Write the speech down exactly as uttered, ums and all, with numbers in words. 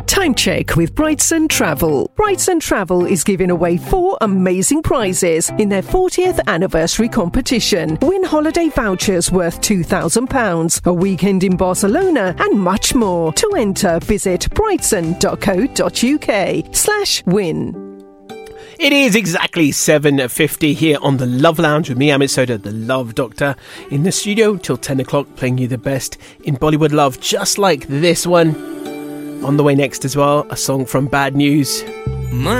Time check with Brightson Travel. Brightson Travel is giving away four amazing prizes in their fortieth anniversary competition. Win holiday vouchers worth two thousand pounds, a weekend in Barcelona, and much more. To enter, visit brightson.co.uk slash win. It is exactly seven fifty here on the Love Lounge with me, Amit Soda, the Love Doctor, in the studio till ten o'clock, playing you the best in Bollywood love, just like this one. On the way next as well, a song from Bad News.